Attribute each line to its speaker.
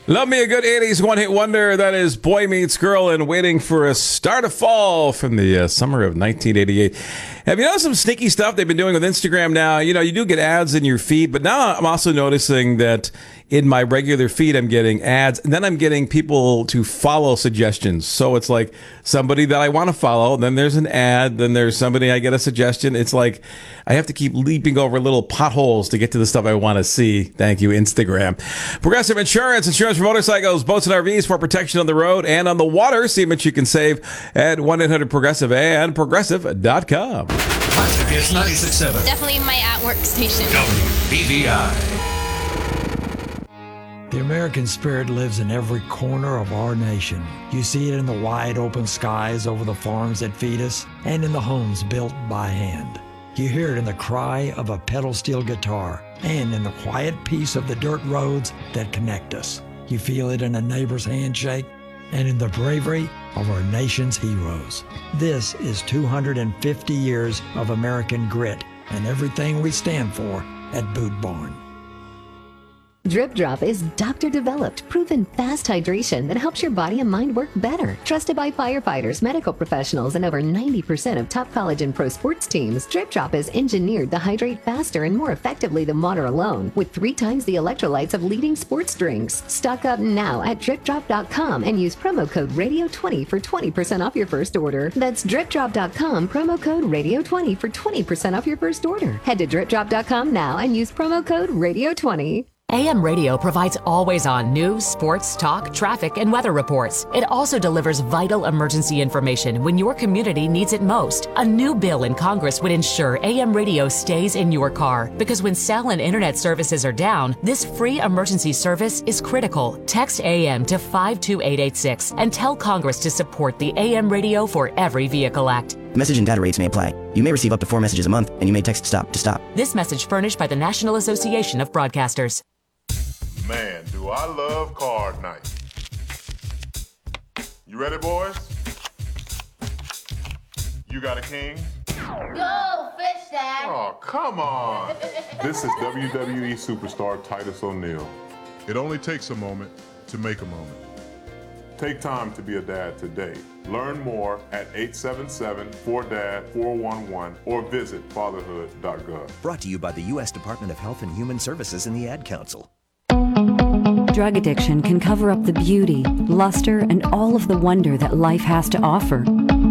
Speaker 1: Love me a good 80s one-hit wonder. That is Boy Meets Girl and Waiting for a Star to Fall from the summer of 1988. Have you noticed some sneaky stuff they've been doing with Instagram now? You know, you do get ads in your feed, but now I'm also noticing that in my regular feed, I'm getting ads, and then I'm getting people to follow suggestions. So it's like somebody that I want to follow, then there's an ad, then there's somebody I get a suggestion. It's like I have to keep leaping over little potholes to get to the stuff I want to see. Thank you, Instagram. Progressive Insurance for motorcycles, boats, and RVs for protection on the road and on the water. See how much you can save at 1-800-PROGRESSIVE and Progressive.com.
Speaker 2: Classic Hits 96.7.
Speaker 3: Definitely my at-work station.
Speaker 2: WBVI.
Speaker 4: The American spirit lives in every corner of our nation. You see it in the wide open skies over the farms that feed us and in the homes built by hand. You hear it in the cry of a pedal steel guitar and in the quiet peace of the dirt roads that connect us. You feel it in a neighbor's handshake and in the bravery of our nation's heroes. This is 250 years of American grit and everything we stand for at Boot Barn.
Speaker 5: Drip Drop is doctor-developed, proven fast hydration that helps your body and mind work better. Trusted by firefighters, medical professionals, and over 90% of top college and pro sports teams, Drip Drop is engineered to hydrate faster and more effectively than water alone, with 3 times the electrolytes of leading sports drinks. Stock up now at DripDrop.com and use promo code Radio20 for 20% off your first order. That's DripDrop.com, promo code Radio20 for 20% off your first order. Head to DripDrop.com now and use promo code Radio20.
Speaker 6: AM radio provides always-on news, sports, talk, traffic, and weather reports. It also delivers vital emergency information when your community needs it most. A new bill in Congress would ensure AM radio stays in your car because when cell and internet services are down, this free emergency service is critical. Text AM to 52886 and tell Congress to support the AM Radio for Every Vehicle Act.
Speaker 7: Message and data rates may apply. You may receive up to 4 messages a month, and you may text STOP to stop.
Speaker 6: This message furnished by the National Association of Broadcasters.
Speaker 8: Man, do I love card night. You ready, boys? You got a king?
Speaker 3: Go, fish dad.
Speaker 8: Oh, come on. This is WWE superstar Titus O'Neil. It only takes a moment to make a moment. Take time to be a dad today. Learn more at 877-4DAD-411 or visit fatherhood.gov.
Speaker 9: Brought to you by the U.S. Department of Health and Human Services and the Ad Council.
Speaker 10: Drug addiction can cover up the beauty, luster, and all of the wonder that life has to offer.